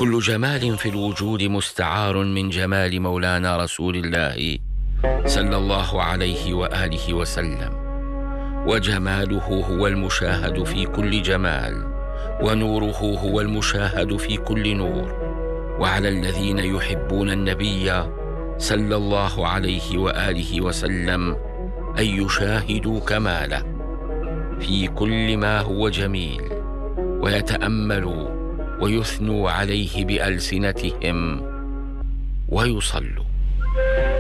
كل جمال في الوجود مستعار من جمال مولانا رسول الله صلى الله عليه وآله وسلم، وجماله هو المشاهد في كل جمال، ونوره هو المشاهد في كل نور. وعلى الذين يحبون النبي صلى الله عليه وآله وسلم أن يشاهدوا كماله في كل ما هو جميل، ويتأملوا ويثنوا عليه بألسنتهم ويصلوا.